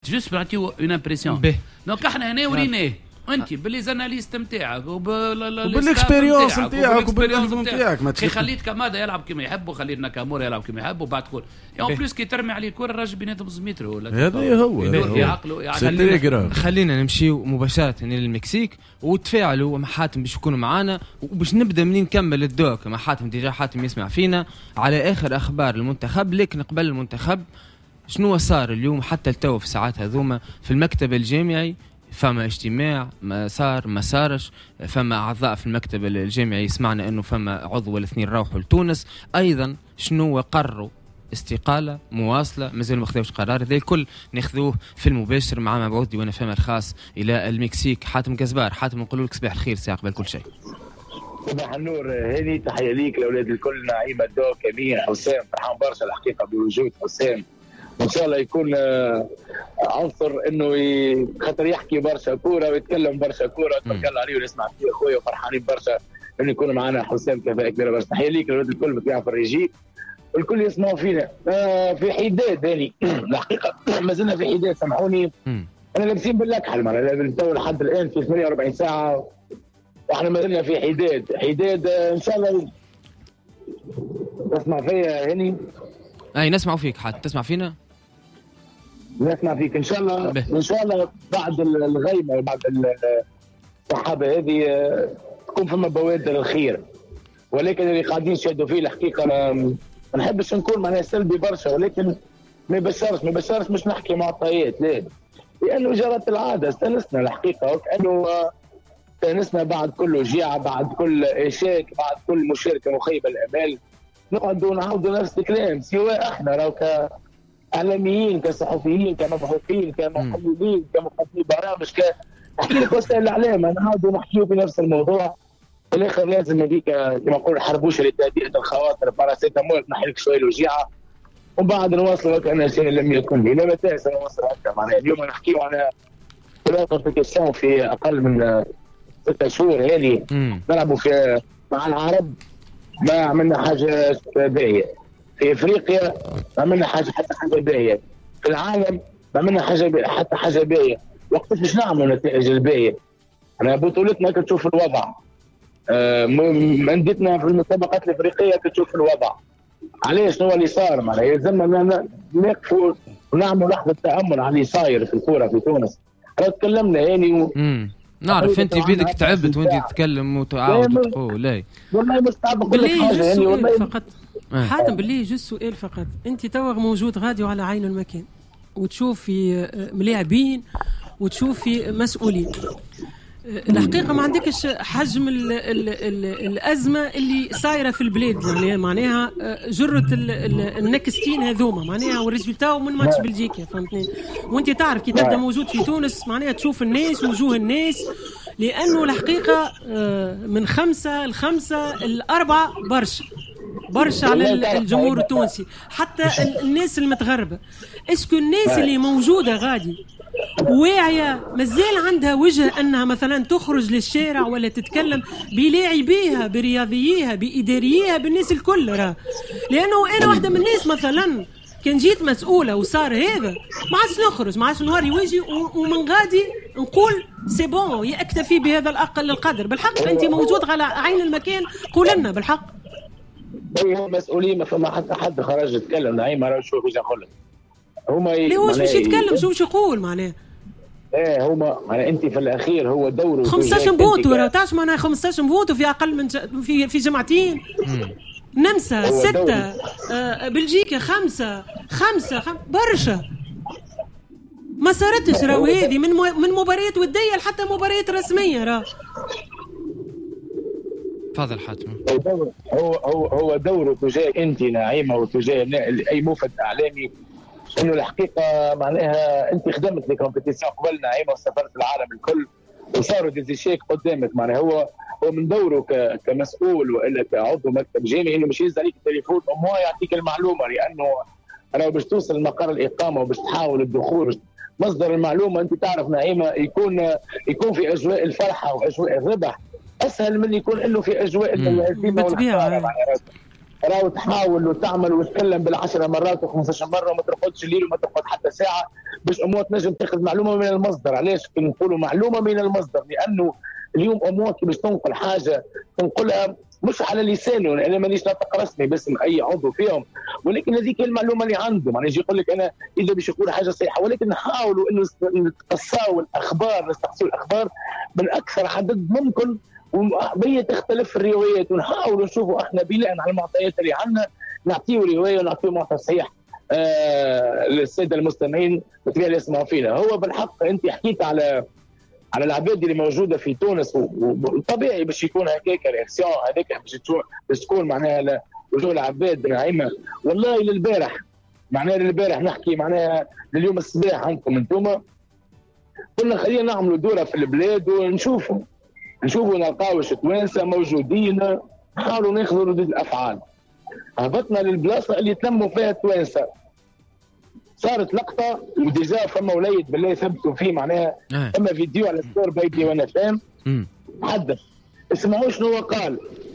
جست نعطيو اون امبرسيون. دونك احنا هنا وريناه انت باللي زاناليست نتاعك وبالاكسبيريونس نتاعك وبالنظم نتاعك. ما خليت كمادا يلعب كما يحب وخليت ناكامورا يلعب كما يحب وبعد كل اون بليس كي ترمي عليه كره الراجل بيناتهم زميتر ولا هذا هو في عقله يعني. خلينا نمشيو مباشره للمكسيك وتفاعلوا مع حاتم باش يكونوا معانا وباش نبدا منين نكمل الدوك مع حاتم. ديجا حاتم يسمع فينا على اخر اخبار المنتخب. لكن قبل المنتخب شنو صار اليوم حتى التو في ساعات هذوما في المكتب الجامعي؟ فما اجتماع ما صار ما صارش، فما أعضاء في المكتب الجامعي سمعنا أنه فما عضو ولا اثنين روحوا لتونس. أيضا شنو قرروا؟ استقالة مواصلة مازال ما خذوش قرار. ذي الكل ناخذوه في المباشر مع مبعوث ديوان الفم الخاص إلى المكسيك حاتم كزبار. حاتم نقول لك صباح الخير ساعة قبل كل شيء. صباح النور. هذه تحية ليك الأولاد الكل. نعيمة الدوك أمين حسام فرحان برشا الحقيقة بوجود حسام وإن شاء الله يكون عنصر إنه خاطر يحكي برشا كورة ويتكلم برشا كورة. تبارك عليه ونسمع فيه أخويا وفرحانين برشا إنه يكون معنا حسام كفاءة كبيرة برشا. تحية ليك الأولاد الكل بتبيع في الريجي والكل يسمعوا فينا. في حداد هاني الحقيقة ما زلنا في حداد. سامحوني أنا لابسين بالأكحل مرة تو لحد الآن في 48 ساعة وإحنا ما زلنا في حداد إن شاء الله. تسمع فيا هاني؟ أي نسمع فيك حاتم. تسمع فينا؟ نسمع فيك إن شاء الله. إن شاء الله بعد الغيمة وبعد الصحابة هذه تكون فما بوادر الخير. ولكن اللي قاعدين يشهدوا فيه الحقيقة ما نحبش نكون معناها سلبي برشا ولكن ما يبشرش مش نحكي معطيات لا لأنه جرت العادة. استنسنا الحقيقة وكأنه استنسنا بعد كل وجيعة بعد كل إشاك بعد كل مشاركة مخيبة الأمال نقعدوا نعاودوا نفس الكلام سواء احنا راهو كاعلاميين كصحفيين كمبحوثين كمحللين كمقدمي برامج احكي لك وسائل الاعلام نعاودوا نحكيوا في نفس الموضوع. في الاخر لازم هذيك كما نقول حربوش لتهدئه الخواطر باراسيتامول تنحي لك شويه الوجيعه وبعد نواصلوا كان شيء لم يكن لي. لا بتاس نواصل هكا معناها اليوم نحكيوا على كلاسيفيكاسيون في اقل من 6 شهور هذه نلعبوا في مع العرب ما عملنا حاجة باهية. في افريقيا ما عملنا حتى حاجة باهية. في العالم ما عملنا حتى حاجة باهية. وقت باش نعملوا نتائج الباهية؟ انا بطولتنا كتشوف الوضع مندتنا في المسابقات الافريقية كتشوف الوضع. علاش شنو اللي صار؟ معناها يلزمنا نقفوا ونعملوا لحظة تأمل على اللي صاير في الكورة في تونس. انا تكلمنا هاني نعرف انت بيدك تعبت وانت تتكلم وتعاود وتقول لا والله مستعب كل حاجه يعني والله فقط حاتم بالله جزء سؤال فقط. انت توغ موجود غادي على عين المكان وتشوف في ملاعبين وتشوف في مسؤولين. الحقيقه ما عندكش حجم الازمه اللي صايره في البلاد يعني معناها جرة النكستين هذوما معناها والريزلتاو من ماتش بلجيكا فهمتني. وانت تعرف كي تبدا موجود في تونس معناها تشوف الناس وجوه الناس لانه الحقيقه من 5 ل5 ل4 برشا على الجمهور التونسي حتى الناس المتغربه. اسكو الناس اللي موجوده غادي واعية مازال عندها وجه أنها مثلا تخرج للشارع ولا تتكلم بلاعبيها برياضييها بإدارييها بالناس الكل لأنه أنا واحدة من الناس مثلا كان جيت مسؤولة وصار هذا ما عادش نخرج ما عادش نهار يواجي ومن غادي نقول سي بون يكتفي بهذا الأقل القدر. بالحق أنت موجود على عين المكان قول لنا بالحق. مسؤولين ما فما حتى حد خرج يتكلم نعيم راه شو باش نقول لك هما ليه واش باش يتكلم شو باش يقول معناه هما معناها انت في الاخير هو دوره 15 بونت وراه تعرف معناها 15 بونت في اقل من في جمعتين. نمسا 6 بلجيكا 5 برشا ما صارتش راهو هذه من مباريات وديه لحتى مباريات رسميه راه. تفضل حاتم. هو دوره تجاه انت نعيمه وتجاه اي موفد اعلامي انه الحقيقه معناها انت خدمت لي كومبيتيسيون قبل نعيمه وسافرت العالم الكل وصاروا ديزيشيك قدامك معناها هو من دوره كمسؤول والا كعضو مكتب جامعي انه مش يهز عليك التليفون وما يعطيك المعلومه لانه انا باش توصل لمقر الاقامه وباش تحاول الدخول مصدر المعلومه انت تعرف نعيمه يكون في اجواء الفرحه واجواء الربح اسهل من يكون انه في اجواء الهزيمه والخساره. راهو تحاول وتعمل وتتكلم بال10 مرات و15 مره وما ترقدش الليل وما ترقد حتى ساعه باش امور تنجم تاخذ معلومه من المصدر. علاش نقولوا معلومه من المصدر؟ لانه اليوم امور باش تنقل حاجه تنقلها مش على لسانه، انا مانيش ناطق رسمي باسم اي عضو فيهم، ولكن هذيك المعلومه اللي عنده. معناها يجي يقول لك انا اذا باش يقول حاجه صحيحه، ولكن نحاولوا انه نتقصاو الاخبار، نستقصوا الاخبار من اكثر عدد ممكن، وهي تختلف الروايات، ونحاولوا نشوفوا احنا بناء على المعطيات اللي عندنا نعطيو روايه ونعطيو معطى صحيح للساده المستمعين اللي يسمعوا فينا. هو بالحق انت حكيت على العباد اللي موجوده في تونس، وطبيعي باش يكون هكاك رياكسيون هذاك باش تكون معناها وجوه العباد نعيمه. والله للبارح معناها نحكي معناها لليوم الصباح عندكم انتم، قلنا خلينا نعملوا دوره في البلاد ونشوفوا نلقاو توانسه موجودين، نحاولوا ناخذوا ردود الافعال. هبطنا للبلاصه اللي تلموا فيها التوانسه، صارت لقطه وديجا فما وليد بالله ثبتوا فيه معناها فما فيديو على ستور بيتي وانا فاهم حدث. اسمعوا شنو هو قال.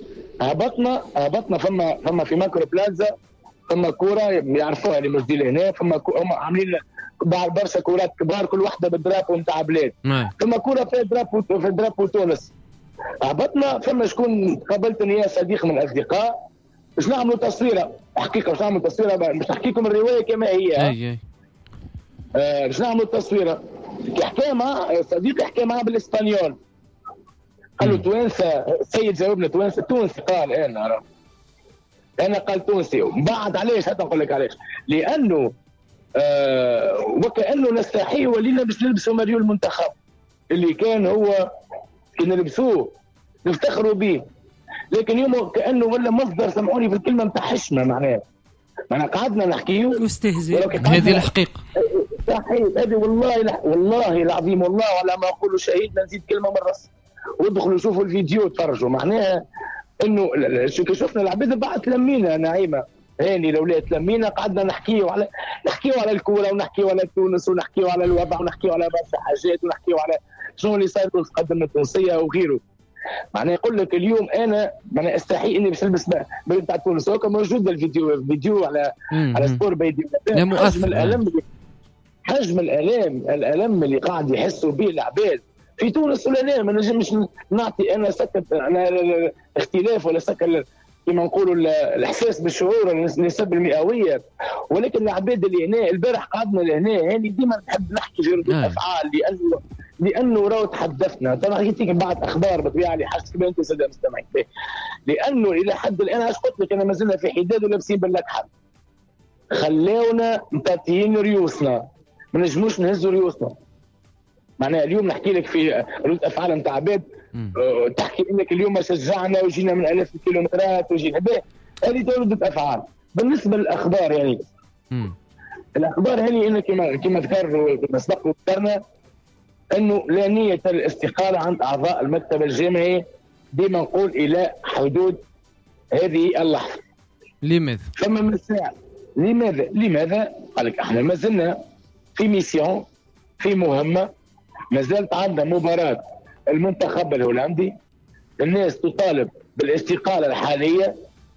هبطنا فما في ماكرو بلازا فما كوره يعرفوها اللي موجودين هنا، فما هم عاملين برشا كورات كبار كل واحده بالدرابو نتاع بلاد. فما كوره فيها درابو تونس. هبطنا فما شكون قابلتني يا صديق من الاصدقاء باش نعملوا تصويره حقيقه، باش نعملوا تصويره باش نحكي لكم الروايه كما هي. باش نعملوا تصويره. حكى مع صديقي، حكى معاه بالاسبانيول، قال له توانسه. السيد جاوبنا توانسه، تونسي. قال انا قال تونسي. بعد علاش؟ حتى نقول لك علاش. لانه وكانه نستحي ولينا باش نلبسوا ماريو المنتخب اللي كان هو كي نلبسوه نفتخروا به، لكن يوم كانه ولا مصدر، سمعوني في الكلمه نتاع حشمه. معناها قعدنا نحكيو واستهزاء. هذه الحقيقه صحيح هذه. والله العظيم، والله على ما اقول شهيد، نزيد كلمه من راسي. وادخلوا شوفوا الفيديو تفرجوا. معناها انه شفنا العباد بعد تلمينا نعيمه هاني الاولاد تلمينا، قعدنا نحكيو على الكوره، ونحكيو على تونس، ونحكيو على الوضع، ونحكيو على برشا حاجات، ونحكيو على شنو اللي صار في القدم التونسيه وغيره. معناها يقول لك اليوم انا استحي اني باش نلبس بتاع تونس. هو موجود الفيديو على سبور بيدي. حجم الالم اللي قاعد يحسوا به العباد في تونس. ولا لا ما نجمش نعطي انا سكت على الاختلاف ولا سكت كما نقولوا الاحساس بالشعور النسب المئويه، ولكن العباد اللي هنا البارح قعدنا لهنا يعني ديما نحب نحكي في ردود افعال، لانه راهو تحدثنا. انا حكيت لك بعض اخبار بطبيعه اللي حاسس كما انت ساده مستمعين، لانه الى حد الان اش قلت لك انا ما زلنا في حداد ولابسين باللكحه، خلاونا مطاطيين ريوسنا، ما نجموش نهزوا ريوسنا. معناها اليوم نحكي لك في ردود افعال نتاع عباد تحكي انك اليوم شجعنا وجينا من الاف الكيلومترات وجينا به، هذه ردود افعال. بالنسبه للاخبار يعني الاخبار هذه انه كما ذكر كما سبق وذكرنا انه لا نيه الاستقاله عند اعضاء المكتب الجامعي ديما نقول الى حدود هذه اللحظه. لماذا؟ فما مساء لماذا؟ قال لك احنا ما زلنا في ميسيون، في مهمه، ما زالت عندنا مباراه المنتخب الهولندي، الناس تطالب بالاستقاله الحاليه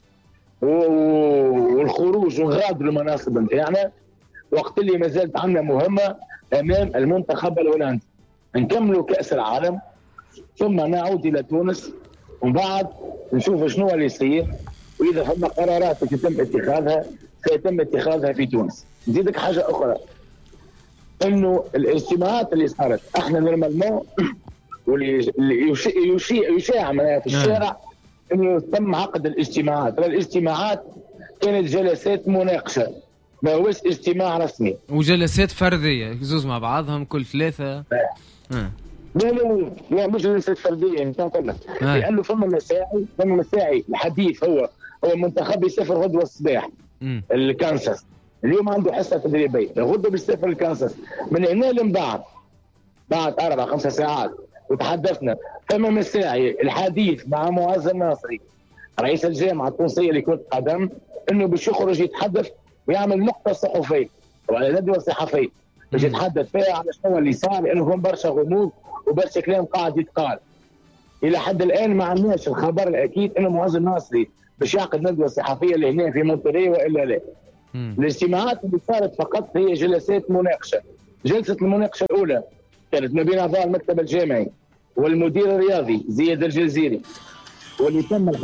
والخروج وغادر المناصب نتاعنا، وقت اللي ما زالت عندنا مهمه امام المنتخب الهولندي. نكملوا كاس العالم ثم نعود الى تونس، ومن بعد نشوف شنو اللي يصير، واذا فما قرارات سيتم اتخاذها في تونس. نزيدك حاجه اخرى، انه الاجتماعات اللي صارت احنا نورمالمون واللي يشاع في الشارع انه تم عقد الاجتماعات. الاجتماعات كانت جلسات مناقشه، ما هوش اجتماع رسمي، وجلسات فرديه زوز مع بعضهم كل ثلاثه. لا مش جلسات فرديه نقول لك، لانه فما مساعي الحديث هو المنتخب يسافر غدوه الصباح الكانساس، اليوم عنده حصه تدريبيه، غدوه بيسافر الكانساس، من هنا لمن بعد 4-5 ساعات. وتحدثنا فما مساعي الحديث مع معز الناصري رئيس الجامعه التونسيه لكره القدم، انه باش يخرج يتحدث ويعمل نقطه صحفيه وعلى ندوه صحفيه باش يتحدث فيها على شنو اللي صار، لانه هم برشا غموض وبرشا كلام قاعد يتقال. الى حد الان ما عندناش الخبر الاكيد انه معز الناصري باش يعقد ندوه صحفيه لهنا في مونتري والا لا. الاجتماعات اللي صارت فقط هي جلسات مناقشه. جلسه المناقشه الاولى كانت ما بين اعضاء المكتب الجامعي والمدير الرياضي زياد الجزيري، واللي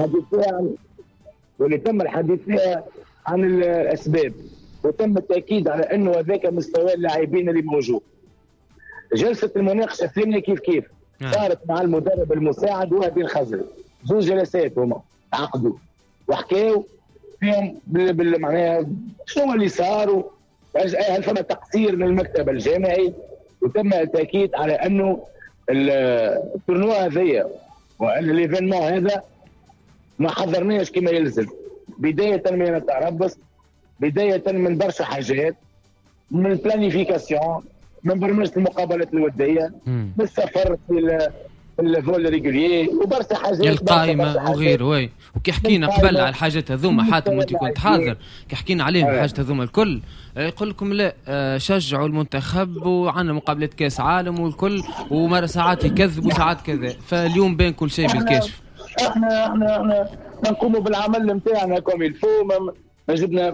تم الحديث فيها عن الاسباب، وتم التاكيد على انه هذاك مستوى اللاعبين اللي موجود. جلسه المناقشه الثانيه كيف صارت مع المدرب المساعد وهبي الخزري، زوج جلسات هما عقدوا وحكاوا فيهم معناها شنو اللي صار، هل فما تقصير من المكتب الجامعي، وتم التاكيد على انه التورنوا هذايا وان الايفينمون هذا ما حضرناش كما يلزم، بدايه من التربص، بدايه من برشا حاجات، من البلانيفيكاسيون، من برمجه المقابلات الوديه، من السفر في الفول ريغوليي وبرشا حاجات القائمه وغيره. وي وكي حكينا قبل على الحاجات هذوما حاتم وانت كنت حاضر، كي حكينا عليهم الحاجات هذوما الكل يقول لكم لا شجعوا المنتخب وعندنا مقابلات كاس عالم والكل، ومره ساعات يكذبوا ساعات كذا، فاليوم بين كل شيء بالكشف. احنا نقوموا بالعمل نتاعنا كوم الفو. ما جبنا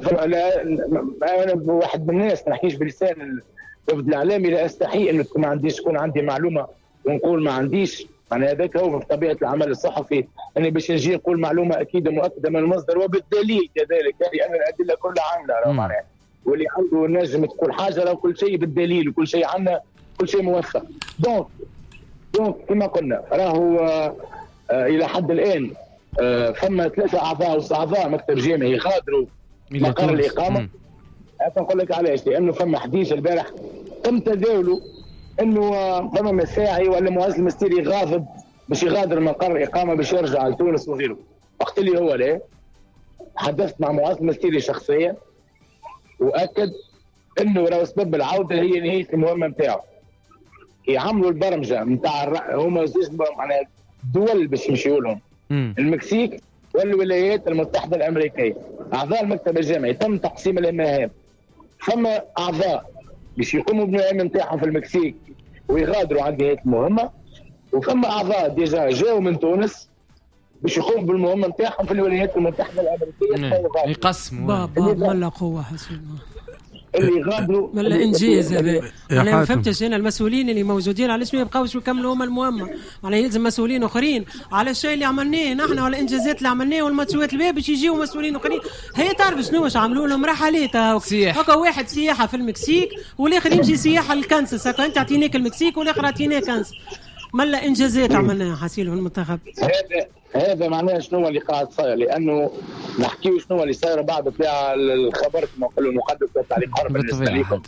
انا واحد من الناس ما نحكيش بلسان الوفد الاعلامي، لا استحي انه ما عنديش تكون عندي معلومه ونقول ما عنديش. يعني هذاك هو في طبيعه العمل الصحفي، اني باش نجي نقول معلومه اكيده مؤكده من المصدر وبالدليل كذلك، لان الادله كلها عندنا معناها، واللي عنده نجم تقول حاجه راه كل شيء بالدليل وكل شيء عندنا، كل شيء موثق. دونك كما قلنا راهو الى حد الان فما 3 اعضاء مكتب جامعي غادروا مقر الاقامه. نقول لك علاش، لانه فما حديث البارح تم تداوله انه فما مساعي ولا مؤسس المستيري غاضب باش يغادر مقر الاقامه باش يرجع لتونس وغيره. وقت اللي هو لا حدثت مع مؤسس المستيري شخصيا واكد انه راهو سبب العوده هي نهايه المهمه نتاعو. يعملوا البرمجه نتاع هما زوج معناها دول باش يمشيوا لهم، المكسيك والولايات المتحده الامريكيه. اعضاء المكتب الجامعي تم تقسيم المهام، فما اعضاء باش يقوموا بالمهام نتاعهم في المكسيك ويغادروا عن نهايه المهمه، وفما اعضاء ديجا جاوا من تونس باش يقوموا بالمهمه نتاعهم في الولايات المتحده الامريكيه. يقسموا ملا قوه حسين اللي يغادروا ملا انجاز. انا ما فهمتش انا المسؤولين اللي موجودين على اسمي يبقاوش يكملوا هم المهمه، معناها يلزم مسؤولين اخرين على الشيء اللي عملناه نحن وعلى الانجازات اللي عملناه والماتشات الباب باش يجيو مسؤولين اخرين. هي تعرف شنو واش عملوا لهم رحلات هكا، واحد سياحه في المكسيك والاخر يمشي سياحه للكنسس، هكا انت اعطيناك المكسيك والاخر اعطيناك كنسس. ملا انجازات عملناها حسيل في المنتخب. هذا معناه شنو اللي قاعد صاير، لانه نحكيو شنو اللي صاير بعد طلع الخبر كما نقولوا المقدس تاع الحرب بالنسبه لكم.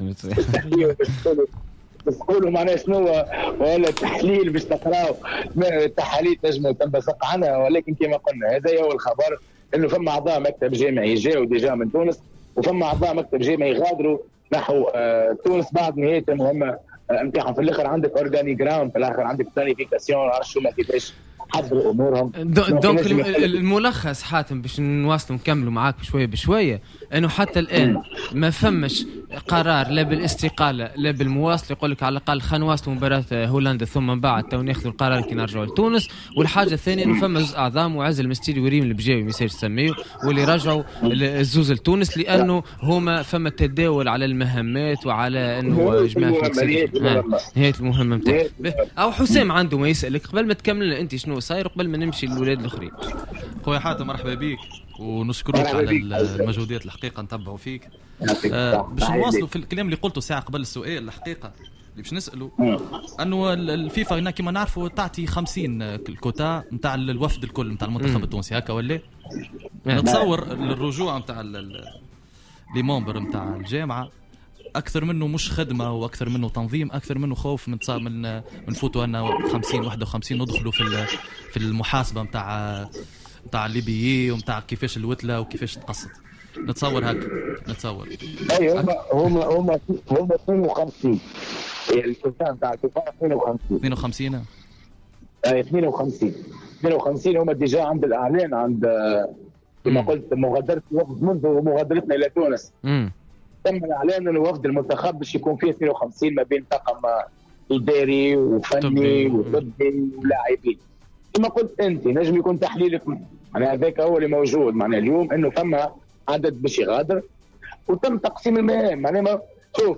تقولوا معناه شنو ولا تحليل باش تقراو التحاليل تنجموا تنبثق عنها، ولكن كما قلنا هذا هو الخبر، انه فما اعضاء مكتب جامعي جاوا ديجا من تونس، وفما اعضاء مكتب جامعي غادروا نحو تونس بعد نهايه المهمه نتاعهم. في الاخر عندك اورغانيغرام، في الاخر عندك بلانيفيكاسيون، عرفوا ما كيفاش حضروا امورهم. دونك الملخص حاتم باش نواصلوا نكملوا معاك بشويه بشويه، انه حتى الان ما فمش قرار لا بالاستقاله لا بالمواصله، يقول لك على الاقل خلينا نواصلوا مباراه هولندا ثم من بعد تو ناخذوا القرار كي نرجعوا لتونس. والحاجه الثانيه انه فما زوج اعضاء معز المستيري وريم البجاوي ميساج سميو واللي رجعوا الزوز لتونس، لانه هما فما تداول على المهمات وعلى انه جماعه نهايه المهمه نتاعك. او حسام عنده ما يسالك قبل ما تكمل انت شنو صاير قبل ما نمشي للولاد الاخرين. خويا حاتم مرحبا بيك ونشكرك على المجهودات الحقيقه نتبعوا فيك. باش نواصلوا في الكلام اللي قلته ساعه قبل السؤال الحقيقه اللي باش نساله، انه الفيفا هنا كما نعرفوا تعطي 50 الكوتا نتاع الوفد الكل نتاع المنتخب التونسي هكا ولا نتصور الرجوع نتاع لي ممبر نتاع الجامعه اكثر منه مش خدمه واكثر منه تنظيم، اكثر منه خوف من نفوتوا انا 50 51 ندخلوا في المحاسبه نتاع الليبيين ومتاع كيفاش الوتله وكيفاش تقصد. نتصور هكا نتصور. اي هم 52 الكوتا نتاع الفيفا 52 اي 52 هم ديجا عند الاعلان عند كما قلت مغادره الوفد منذ مغادرتنا الى تونس. تم الاعلان انه وفد المنتخب باش يكون فيه 52 ما بين طاقم اداري وفني وطبي ولاعبين. كما قلت انت نجم يكون تحليلك معناها هذاك هو اللي موجود. معناها اليوم انه ثم عدد باش يغادر وتم تقسيم المهام. معناها شوف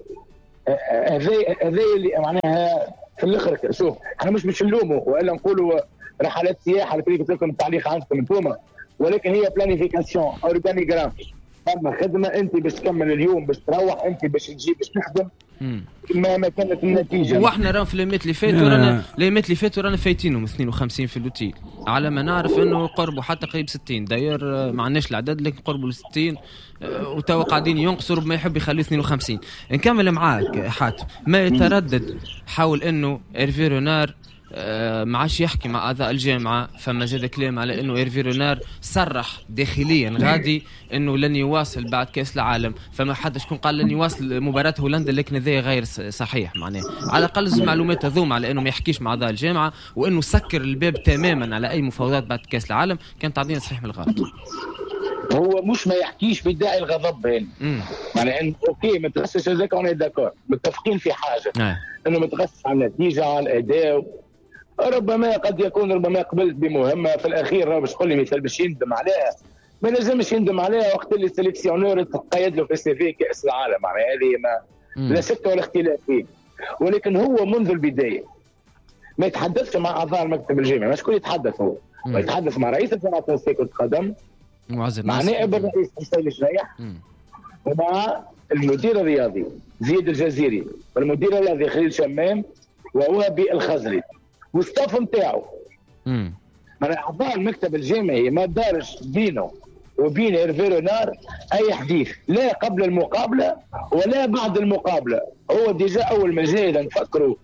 هذا اللي معناها في الاخر. شوف احنا مش نلوموا والا نقولوا رحلات سياحه اللي قلت لكم التعليق عندكم انتم، ولكن هي بلانيفيكاسيون اورغانيغرام. اما خدمه انت باش تكمل اليوم باش تروح انت باش تجي باش تخدم ما كانت النتيجه. واحنا رانا في الليميت اللي فاتوا رانا فايتينهم 52 في اللوتيل على ما نعرف انه قربوا حتى قريب 60. داير ما عندناش العدد لكن قربوا ل 60 وتوا قاعدين ينقصوا ما يحب يخليه 52. نكمل معاك حاتم. ما يتردد حول انه إيرفي رونار ما عادش يحكي مع أعضاء الجامعة. فما زاد كلام على إنه إيرفي رونار صرح داخليا غادي إنه لن يواصل بعد كأس العالم. فما حد شكون قال لن يواصل مباراة هولندا، لكن ذا غير صحيح. معناه على الأقل المعلومات هذوم على إنه ما يحكيش مع أعضاء الجامعة وإنه سكر الباب تماما على أي مفاوضات بعد كأس العالم. كان تعطينا صحيح من الغلط. هو مش ما يحكيش بداعي الغضب هنا. معناه إنه أوكي ما تغسش هذاك وأنا داكور متفقين في حاجة إنه متغسس على النتيجة على الأداء. ربما قد يكون ربما قبلت بمهمه في الاخير راه باش تقول لي مثال باش يندم عليها. ما لازمش يندم عليها وقت اللي السليكسيونور تقيد له في السي في كاس العالم. معناها هذه ما لا شك ولا اختلاف فيه. ولكن هو منذ البدايه ما يتحدثش مع اعضاء المكتب الجامعي. مش كل يتحدث هو ويتحدث مع رئيس الجامعه التونسيه كرة القدم مع نائب الرئيس حسين الشريح ومع المدير الرياضي زيد الجزيري والمدير الرياضي خليل شمام ووهبي الخزري والستاف نتاعو. معناها اعضاء المكتب الجامعي ما دارش بينه وبين إيرفي رونار اي حديث لا قبل المقابله ولا بعد المقابله. هو ديجا اول ما جاي نفكروا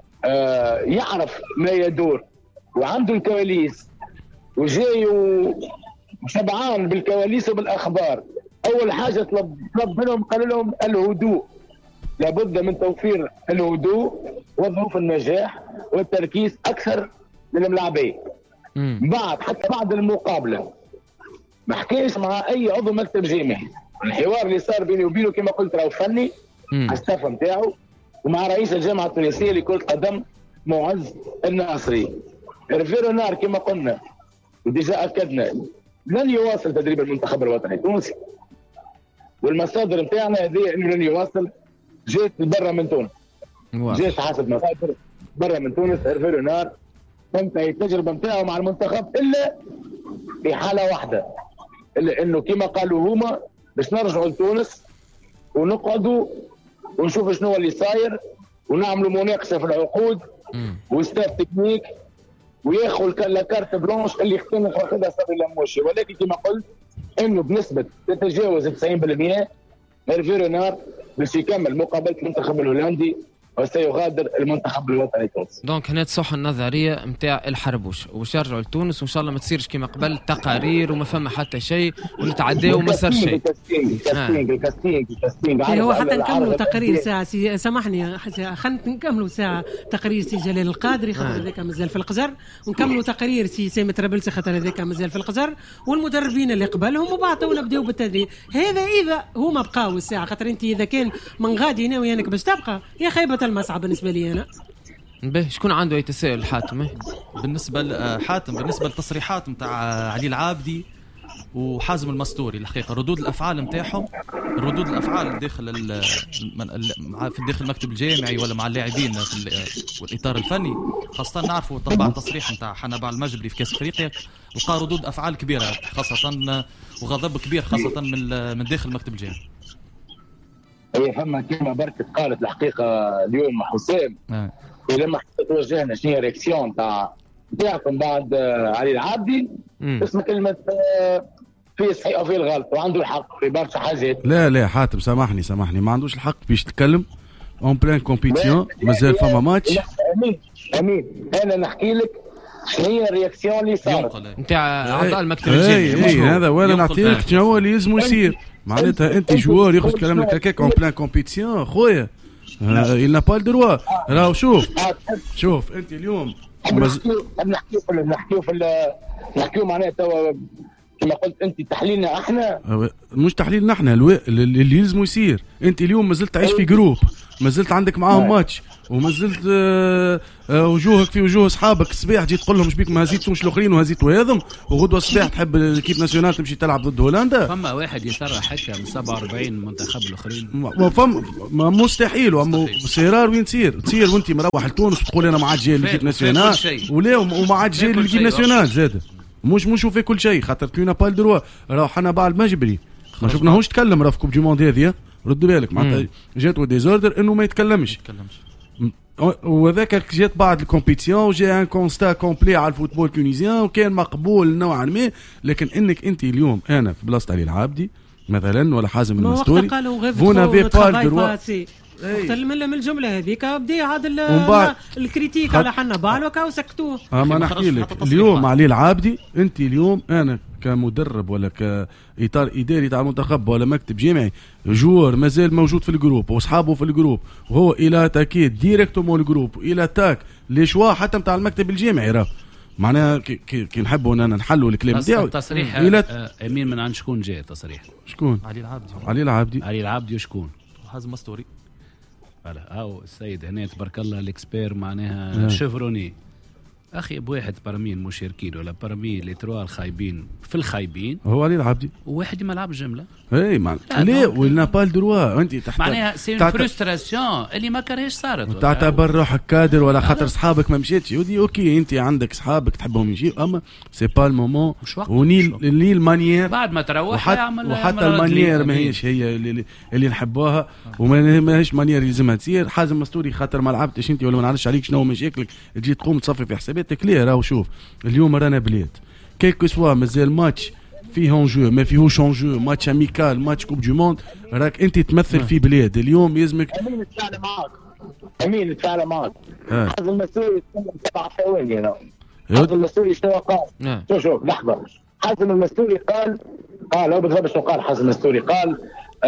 يعرف ما يدور وعنده الكواليس وجاي وشبعان بالكواليس وبالاخبار. اول حاجه طلب منهم قال لهم الهدوء. لابد من توفير الهدوء وظروف النجاح والتركيز اكثر للملاعبين. بعد حتى بعد المقابله ما حكيش مع اي عضو مكتب جامعي. الحوار اللي صار بيني وبينه كما قلت راهو فني على الستاف نتاعو ومع رئيس الجامعه التونسيه لكرة القدم معز الناصري. إيرفي رونار كما قلنا وديجا اكدنا لن يواصل تدريب المنتخب الوطني التونسي. والمصادر نتاعنا هذه انه لن يواصل. جيت برا من تونس جيت حسب مصادر برا من تونس. إيرفي رونار تنتهي التجربه نتاعو مع المنتخب الا في حاله واحده، الا انه كما قالوا هما باش نرجعوا لتونس ونقعدوا ونشوفوا شنو اللي صاير ونعملوا مناقشه في العقود وستاف تكنيك وياخذ لاكارت بلونش اللي اختنق واخذها صبري لموشي. ولكن كما قلت انه بنسبه تتجاوز 90% إيرفي رونار باش يكمل مقابله المنتخب الهولندي وسيغادر المنتخب الوطني التونسي. دونك هنا تصح النظريه نتاع الحربوش وباش يرجعوا لتونس وان شاء الله ما تصيرش كما قبل تقارير وما فما حتى شيء ونتعداو وما صار شيء. كاستينغ هو حتى نكملوا تقرير ساعه سامحني خلينا نكملوا ساعه تقرير سي جلال القادري خاطر هذاك مازال في القزر ونكملوا تقرير سي سامي ترابلسي خاطر هذاك مازال في القزر والمدربين اللي قبلهم وبعد نبداو بالتدريب. هذا اذا هما بقاو الساعه خاطر انت اذا كان من غادي ناوي انك باش تبقى يا خيبه المسعى بالنسبه لي انا. باهي شكون عنده اي تساؤل حاتم؟ بالنسبه لحاتم بالنسبه للتصريحات نتاع علي العابدي وحازم المستوري الحقيقه ردود الافعال نتاعهم ردود الافعال داخل في الداخل المكتب الجامعي ولا مع اللاعبين في الاطار الفني خاصه نعرفوا طبعا تصريح نتاع حنبال المجبري في كاس افريقيا لقى ردود افعال كبيره خاصه وغضب كبير خاصه من داخل المكتب الجامعي. هي فما كلمه بركة قالت الحقيقه اليوم حسام ولما توجهنا شنو هي رياكسيون تاعكم بعد علي العابدي اسمها كلمه في صحيح وفي الغلط وعنده الحق في برشا حاجات. لا حاتم سامحني ما عندوش الحق باش تتكلم اون بلان كومبيتيسيون مازال فما ماتش. امين انا نحكي لك شنو هي الرياكسيون اللي صارت نتاع اعضاء المكتب الجامعي هذا وانا نعطيك شنو هو اللي لازم يصير. معناتها انت جوار ياخذ كلام لك هكاك اون بلان كومبيتيسيون خويا il n'a pas le droit. راهو شوف انت اليوم نحكيو معناها توا كما قلت انت تحليلنا احنا مش تحليلنا احنا اللي يلزموا يصير. انت اليوم ما زلت تعيش في جروب، ما زلت عندك معاهم ماتش، وما زلت وجوهك في وجوه اصحابك. الصباح جيت تقول لهم شبيك ما هزيتوش الاخرين وهزيتوا هذم، وغدوه الصباح تحب الكيب ناسيونال تمشي تلعب ضد هولندا. فما واحد يصرح هكا من 47 منتخب الاخرين؟ ما مستحيل. سيرار وين تصير وانت مروح لتونس وتقول انا ما عاد جاي الكيب ناسيونال، ولا وما عاد جاي الكيب ناسيونال زاد. مش في كل شيء، خاطر كينا با الدروا. راهو حنا بعد مجبري ما شفناهوش تكلم راه في كوب دي موند هذه. رد بالك معناتها جاتو ديزوردر انه ما يتكلمش. وذاك جات بعد الكومبيتيسيون وجا ان كونستا كومبلي على الفوتبول تونيزيان وكان مقبول نوعا ما. لكن انك انت اليوم انا في بلاصه علي العابدي مثلا ولا حازم المستوري فو نافي با الدروا من الجمله هذيك بدا عاد الكريتيك على حنا بالوكا وسكتوه. ما نحكي لك اليوم علي العابدي، انت اليوم انا كمدرب ولا كاطار اداري تاع المنتخب ولا مكتب جامعي، جوار مازال موجود في الجروب واصحابه في الجروب، وهو الى تاكيد ديريكتومون الجروب والى تاك لي شوا حتى نتاع المكتب الجامعي. راه معناها كي نحبوا اننا نحلوا الكلام نتاعو. تصريح امين من عند شكون جاء تصريح؟ شكون؟ علي العابدي وشكون؟ حازم مستوري. او السيد هنا تبارك الله الاكسبير معناها شيفروني. اخي بواحد برمي المشاركين ولا برمي لي تروا الخايبين في الخايبين هو علي العابدي، وواحد ما لعب جمله. اي لا ولا با الدروا. انت تحت معناها سي فرستراسيون اللي ما كرهش صارت. تعتبر روحك كادر ولا خاطر اصحابك ما مشيتش. ودي اوكي انت عندك اصحابك تحبهم يجيو، اما سي با المومون وني المانيير بعد ما تروح وحتى المانيير ماهيش هي اللي نحبوها، وماهيش مانيير يلزمها تصير. حازم مستوري خاطر ما لعبتش انت ولا ما نعرفش عليك شنو مشاكلك تجي تقوم تصفي في حساباتك. ليه راهو شوف اليوم رانا بلاد كيلكو سوا مازال ماتش فيه اونجو ما فيهوش اونجو، ماتش اميكال ماتش كوب دو موند، راك انت تمثل في بلاد. اليوم يلزمك امين نتفاعل معك. حازم المسؤولي 7 ثواني. حازم المسؤولي شنو قال؟ شوف لحظه. حازم المسؤولي قال هو بالضبط شنو قال. حازم المسؤولي قال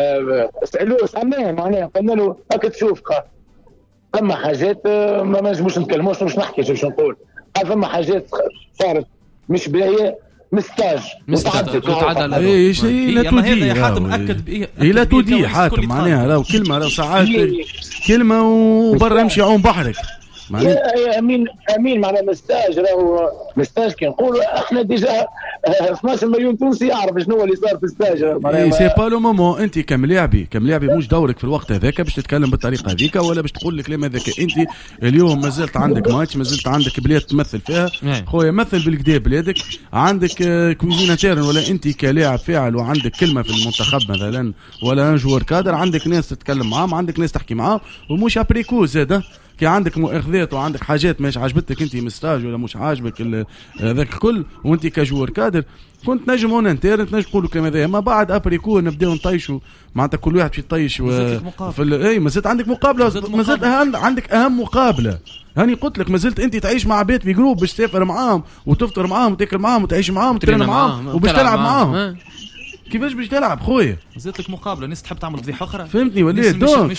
سألناه معناها قلنا له راك تشوف ثم حاجات ما نجموش نتكلموش مش نحكي شو نقول. قال ثم حاجات صارت مش باهيه مستاج متعدل. اي شيء لا تودي حاتم اكد بيه لا تودي حاتم معناها راهو كلمه راهو ساعات كلمه وبرا امشي عوم بحرك. يا امين معناها مستاج راهو مستاج كي نقولوا احنا ديجا 12 مليون تونسي يعرف شنو اللي صار في الستاج. اي سي با لو مومون. انت كملاعبي مش دورك في الوقت هذاك باش تتكلم بالطريقه هذيك ولا باش تقول الكلام هذاك. انت اليوم مازلت عندك ماتش، مازلت عندك بلاد تمثل فيها. خويا مثل بالكدا بلادك، عندك كويزين انترن ولا انت كلاعب فاعل وعندك كلمه في المنتخب مثلا ولا جوار كادر، عندك ناس تتكلم معاهم، عندك ناس تحكي معاهم، ومش ابريكو زاده كي عندك مؤاخذات وعندك حاجات مش عجبتك انت مستاج ولا مش عاجبك ذاك الكل، وانت كجوار كادر كنت نجم اون انترن نجم نقولوا كلام هذا. ما بعد ابريكو نبداو نطيشوا معناتها كل واحد في يطيش في ما زلت عندك مقابله، ما زلت عندك اهم مقابله. هاني قلت لك ما زلت انت تعيش مع بيت في جروب باش تسافر معاهم وتفطر معاهم وتاكل معاهم وتعيش معاهم وترين معاهم وباش تلعب معاهم. كيفاش باش تلعب خويا؟ زدت لك مقابله ناس تحب تعمل فضيحه اخرى، فهمتني ولا دونك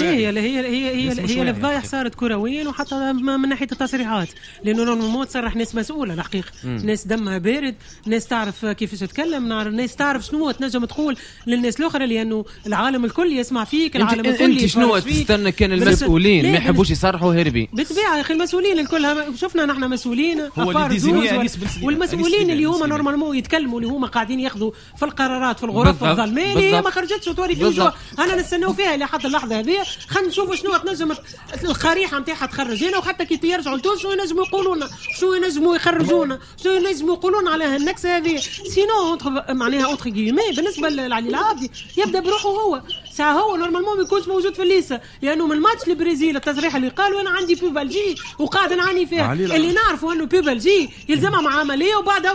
هي الفضايح صارت كرويا وحتى من ناحيه التصريحات، لانه نورمالمون تصرح ناس مسؤوله الحقيقه، ناس دمها بارد، ناس تعرف كيفاش تتكلم، ناس تعرف شنو تنجم تقول للناس الاخرى، لانه العالم الكل يسمع فيك، العالم الكل انت شنو تستنى كان المسؤولين ما يحبوش يصرحوا هاربين؟ بالطبيعه يا اخي المسؤولين الكل شفنا نحن مسؤولين والمسؤولين اللي هما نورمالمون يتكلموا اللي هما قاعدين ياخذوا في القرارات في الغرف الظلميه اللي ما خرجتش وتوري في وجوه. انا نستناو فيها لحد اللحظه هذه، خلينا نشوفوا شنو تنجم الخريحه نتاعها تخرج هنا، وحتى كي يرجعوا لتونس شنو ينجموا يقولوا لنا، شنو ينجموا يخرجونا، شنو ينجموا يقولون على هالنكسه هذه. سينو معناها اوتر جيمي بالنسبه لعلي العابدي يبدا بروحه هو ساعه، هو نورمالمون ما يكونش موجود في الليسه، لانه من ماتش البرازيل التصريح اللي قالوا انا عندي بيبالجي وقاعد نعاني فيها، اللي نعرفوا انه بيبالجي يلزمها معامله وبعدها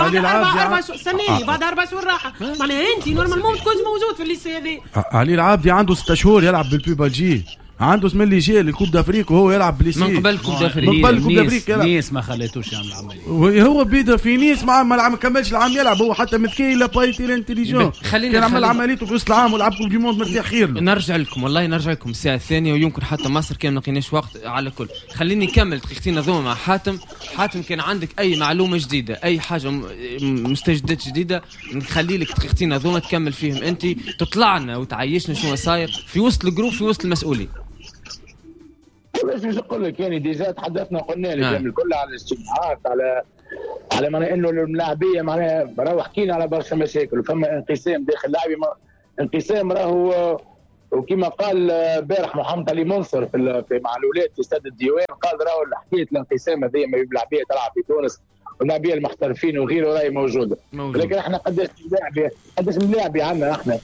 بعد 4 شهور راحه. معناها انت نورمالمون ما تكونش موجود في الليسه هذه. علي العابدي عنده 6 شهور يلعب بالبيبالجي، عنده اسم اللي جاي الكوب دافريك وهو يلعب بليسي من قبل كوب دافريك. من قبل كوب دافريك نيس ما خليتوش يعمل عمليه. هو بيدا في نيس ما كملش العام يلعب. هو حتى مسكين لا بايتي الانتليجون كان عمل عمليته في وسط العام ولعب كوب دي موند مرتاح خير. نرجع لكم والله نرجع لكم الساعه الثانيه ويمكن حتى مصر كان ما لقيناش وقت على كل. خليني نكمل دقيقتين ذوما مع حاتم. حاتم كان عندك اي معلومه جديده اي حاجه مستجدات جديده نخلي لك دقيقتين ذوما تكمل فيهم انت تطلعنا وتعيشنا شنو صاير في وسط الجروب في وسط المسؤولين. باش نقول لك يعني ديجا تحدثنا قلنا لك الكل على الاجتماعات على معنى انه اللاعبيه معناها راهو حكينا على برشا مشاكل وفما انقسام داخل اللاعبين انقسام راهو وكما قال بارح محمد علي منصر في مع الاولاد في استاد الديوان قال راهو حكايه الانقسام هذه ما بين اللاعبيه تلعب في تونس واللاعبيه المحترفين وغيره راهي موجوده. لكن احنا قداش ملاعبيه عندنا احنا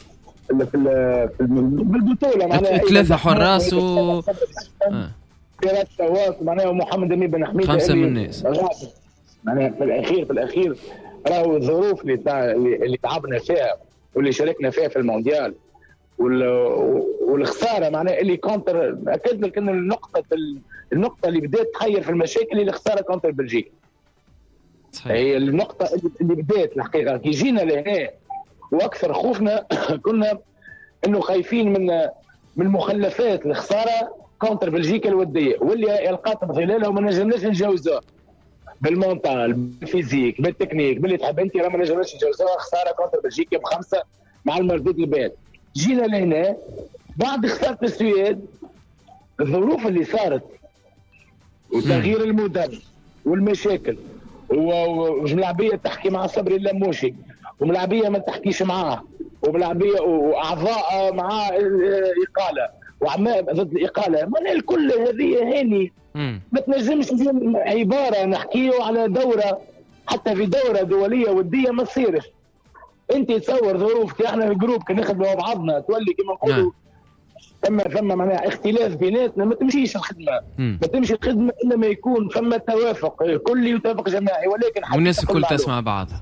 بالبطوله معناها 3 حراس و ثلاث شواط معناها محمد امين بن حميد 5 من الناس معناها في الاخير راهو الظروف اللي تعبنا فيها واللي شاركنا فيها في المونديال والخساره معناها اللي كونتر. اكد لك ان النقطه اللي بدات تخير في المشاكل اللي خساره كونتر بلجيكا. هي النقطه اللي بدات الحقيقه كي جينا لهنا واكثر خوفنا كنا انه خايفين من مخلفات الخساره كونتر بلجيكا الوديه واللي يلقات ظلالها وما نجمناش نتجاوزوها بالمونتال بالفيزيك بالتكنيك باللي تحب انت ما نجمناش نتجاوزوها. خساره كونتر بلجيكا ب5 مع المردود البعيد. جينا لهنا بعد خساره السويد الظروف اللي صارت وتغيير المدرب والمشاكل وملاعبيه تحكي مع صبري اللموشي وملاعبيه ما تحكيش معاه وملاعبيه واعضاء مع الاقاله وعمال ضد الاقاله معناها الكل هذه هاني ما تنجمش عباره نحكيه على دوره حتى في دوره دوليه وديه ما تصيرش. انت تصور ظروف احنا الجروب كنا نخدموا مع بعضنا تولي كما نقولوا ثم معناها اختلاف بيناتنا ما تمشيش الخدمه. ما تمشي الخدمه الا ما يكون ثم توافق كلي وتوافق جماعي. ولكن والناس الكل تسمع بعضها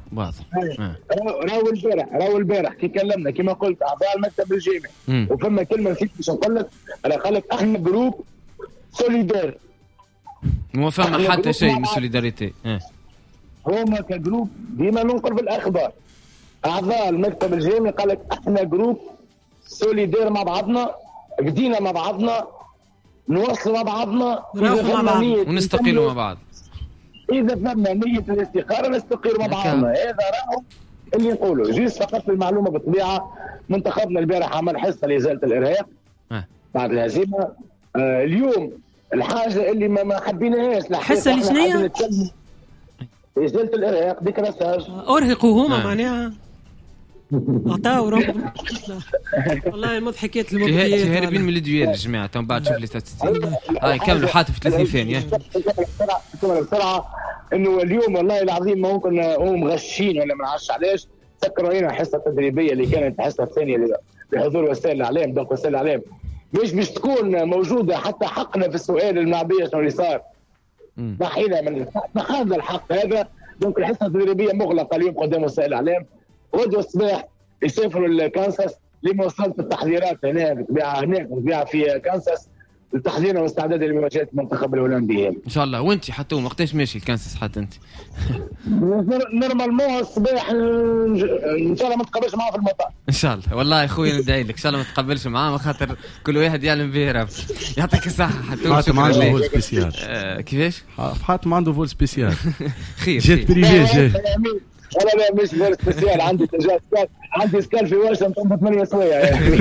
راهو البارح كي كلمنا كما قلت اعضاء المكتب الجامعي وفما كلمه نسيت باش نقول لك انا قال لك احنا جروب سوليدار مو فما حتى شيء من سوليداريتي. هما كجروب ديما ننقل بالاخبار. اعضاء المكتب الجامعي قال لك احنا جروب سوليدار مع بعضنا بدينا مع بعضنا نوصلوا مع بعضنا ونستقيلوا مع بعض. اذا فما نيه الاستقرار نستقيلوا مع بعضنا. هذا راهو اللي نقوله. جيس فقط المعلومه بالطبيعه منتخبنا البارح عمل حصه لازاله الارهاق بعد الهزيمه. اليوم الحاجه اللي ما حبيناهاش حصه لشنية ازاله الارهاق ديكراساج ارهقوا هما معناها عطاو رب والله المضحكات المبكيات هاربين من الديوال الجماعه تم بعد شوف لي ستاتستيك هاي كملوا حاتم في 30 ثانيه بسرعه انه اليوم والله العظيم ما ممكن هم مغشين ولا ما نعرفش علاش سكروا لنا الحصه التدريبيه اللي كانت الحصه الثانيه بحضور وسائل الاعلام. دونك وسائل الاعلام مش تكون موجوده حتى حقنا في السؤال المعبيه شنو اللي صار ضحينا من هذا الحق هذا. دونك الحصه التدريبيه مغلقه اليوم قدام وسائل الاعلام. غدوه الصباح يسافروا لكانساس لمواصله التحضيرات هنا في كانساس لتحضيرنا واستعداد لمواجهه المنتخب الهولندي ان شاء الله. وانت حتى وقتاش ماشي لكانساس حتى انت؟ نورمالمون الصباح ان شاء الله ما تقابلش معاه في المطار ان شاء الله. والله يا خويا ندعي لك ان شاء الله ما تقابلش معاه خاطر كل واحد يعلم به رب. يعطيك الصحه. حتى حاتم عنده فول سبيسيال. كيفاش حاتم عنده فول سبيسيال خير جيت بريفي جاي. لا مش فول سبيسيال عندي عندي سكال في واشنطن 8 سوايع يعني.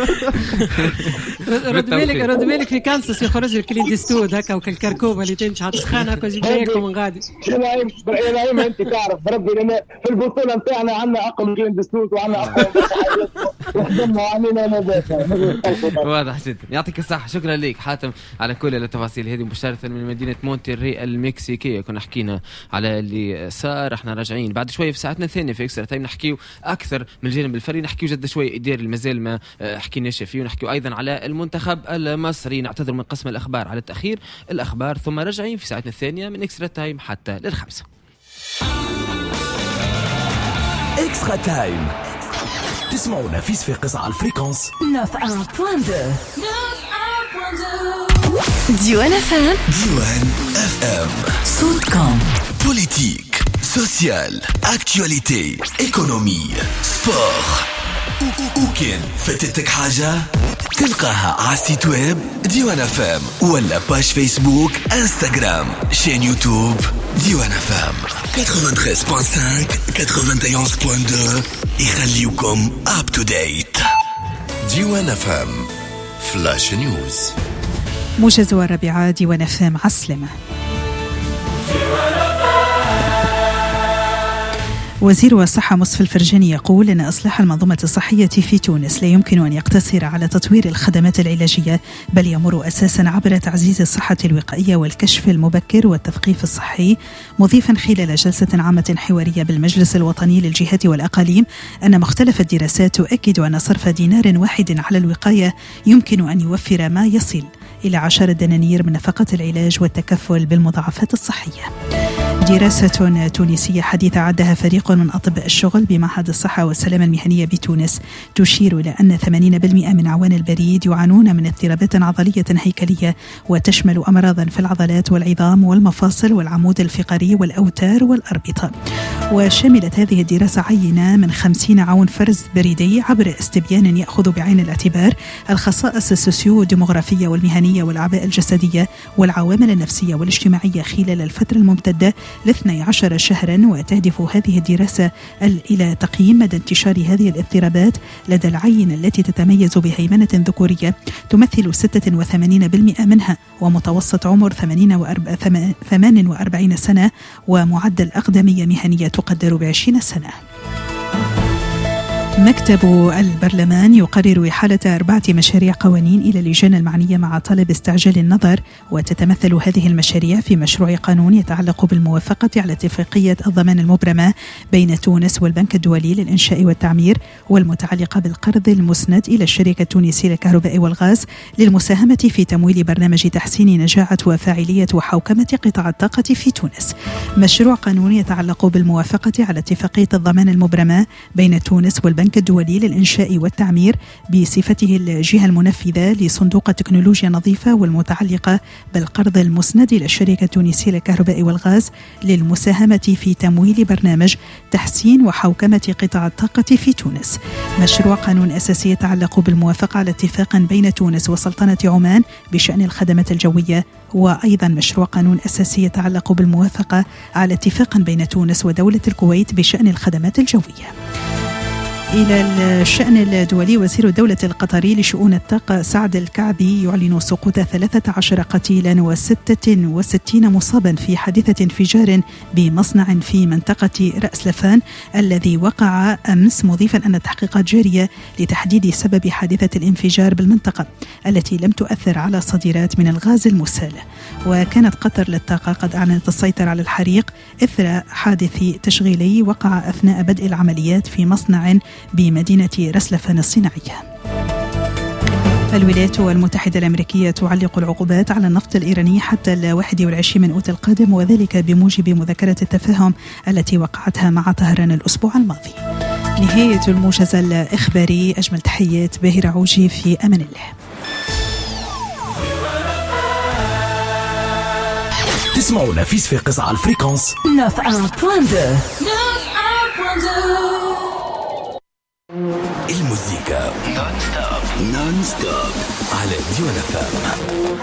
رد بالك في كانساس يخرج الكلين ديستود هكا وكالكركوبه اللي تمشي هتسخن هكا جيب لكم من غادي. يا انت تعرف بربي لنا في البطوله نتاعنا عندنا اقل كلين ديستود وعندنا اقل وخدمنا وعملنا نبات. واضح جدا. يعطيك الصحه. شكرا لك حاتم على كل التفاصيل هذه مباشره من مدينه مونتري المكسيكيه. كنا حكينا على اللي صار. احنا راجعين بعد شويه في ساعتنا الثانيه في اكسترا تايم نحكيو اكثر من الجانب الفري. نحكيو جد شويه اداري المازال ما حكيناش فيه. ونحكيو ايضا على المنتخب المصري. نعتذر من قسم الاخبار على التاخير الاخبار ثم راجعين في ساعتنا الثانيه من اكسترا تايم حتى لل5. اكسترا تايم تسمعونا في صفاقس على الفريكونس 91.2. ديوان FM. ديوان FM. صوتكم. Politique, social, actualité, économie, sport. وكان فاتتك حاجة تلقاها على السيت ويب ديوان FM ولا باج فيسبوك انستغرام شين يوتيوب ديوان FM 93.5 91.2 يخليكم up to date. ديوان FM فلاش نيوز. موجز الرابعة ديوان FM عسلمة. وزير الصحة مصطفى الفرجاني يقول أن إصلاح المنظومة الصحية في تونس لا يمكن أن يقتصر على تطوير الخدمات العلاجية، بل يمر أساسا عبر تعزيز الصحة الوقائية والكشف المبكر والتثقيف الصحي، مضيفا خلال جلسة عامة حوارية بالمجلس الوطني للجهات والأقاليم أن مختلف الدراسات تؤكد أن صرف دينار واحد على الوقاية يمكن أن يوفر ما يصل إلى 10 دنانير من نفقة العلاج والتكفل بالمضاعفات الصحية. دراسة تونسية حديثة عدها فريق من أطباء الشغل بمعهد الصحة والسلامة المهنية بتونس تشير إلى أن 80% من عوان البريد يعانون من اضطرابات عضلية هيكلية، وتشمل أمراضا في العضلات والعظام والمفاصل والعمود الفقري والأوتار والأربطة. وشملت هذه الدراسة عينة من 50 عون فرز بريدي عبر استبيان يأخذ بعين الاعتبار الخصائص السوسيو ديموغرافية والمهنية والأعباء الجسدية والعوامل النفسية والاجتماعية خلال الفترة الممتدة ل12 شهرا. وتهدف هذه الدراسة إلى تقييم مدى انتشار هذه الاضطرابات لدى العينة التي تتميز بهيمنة ذكورية تمثل 86% منها، ومتوسط عمر 48 سنة، ومعدل أقدمية مهنية تقدر ب20 سنة. مكتب البرلمان يقرر إحالة 4 مشاريع قوانين إلى اللجان المعنية مع طلب استعجال النظر، وتتمثل هذه المشاريع في مشروع قانون يتعلق بالموافقة على اتفاقية الضمان المبرمة بين تونس والبنك الدولي للإنشاء والتعمير، والمتعلقة بالقرض المسند إلى الشركة التونسية للكهرباء والغاز للمساهمة في تمويل برنامج تحسين نجاعة وفاعلية وحوكمة قطاع الطاقة في تونس. مشروع قانون يتعلق بالموافقة على اتفاقية الضمان المبرمة بين تونس والبنك الدولي للإنشاء والتعمير بصفته الجهة المنفذة لصندوق التكنولوجيا النظيفة، والمتعلقة بالقرض المسند إلى الشركة التونسية للكهرباء والغاز للمساهمة في تمويل برنامج تحسين وحوكمة قطاع الطاقة في تونس. مشروع قانون أساسي يتعلق بالموافقة على اتفاق بين تونس وسلطنة عمان بشأن الخدمات الجوية، وأيضا مشروع قانون أساسي يتعلق بالموافقة على اتفاق بين تونس ودولة الكويت بشأن الخدمات الجوية. إلى الشأن الدولي، وزير الدولة القطري لشؤون الطاقة سعد الكعبي يعلن سقوط 13 قتيلا و66 مصابا في حادثة انفجار بمصنع في منطقة رأس لفان الذي وقع أمس، مضيفا أن التحقيقات جارية لتحديد سبب حادثة الانفجار بالمنطقة التي لم تؤثر على صادرات من الغاز المسال. وكانت قطر للطاقة قد أعلنت السيطرة على الحريق إثر حادث تشغيلي وقع أثناء بدء العمليات في مصنع بمدينة رسلفان الصناعية. الولايات المتحدة الأمريكية تعلق العقوبات على النفط الإيراني حتى 21 من أوت القادم، وذلك بموجب مذكرة التفاهم التي وقعتها مع طهران الأسبوع الماضي. نهاية الموجز الإخباري، أجمل تحيات باهر عوجي، في أمان الله. تسمعونا في صفاقس على الفريكونس 91.2. الموسيقى نون ستوب على ديوان FM.